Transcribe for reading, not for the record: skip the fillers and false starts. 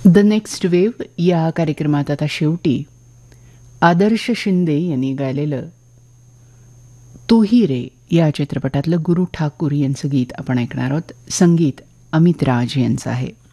The next wave या कार्यक्रमात आता शेवटी आदर्श शिंदे यांनी गायलेलं तू ही रे या चित्रपटातलं गुरु ठाकूर यांचं गीत आपण ऐकणार आहोत. संगीत अमित राज यांचं आहे.